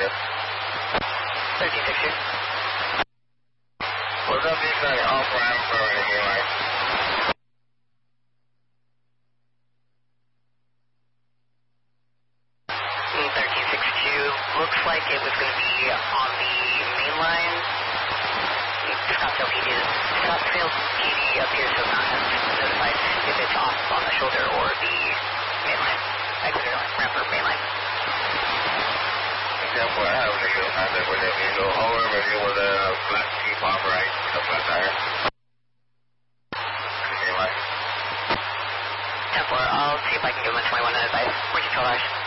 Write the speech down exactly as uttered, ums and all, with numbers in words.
thirteen sixty. What's up, this is all prime for the green light. thirteen sixty-two, looks like it was going to be on the main line. Scottsdale P D, Scottsdale P D appears to not have notified if it's off on the shoulder or the main line. Exeter ramp or main line. Example, I have a video contact with that vehicle. However, it was a flat Jeep off right, a flat tire. Green light. ten four, I'll see if I can give him a twenty-one minute advice. fourteen twelve hours.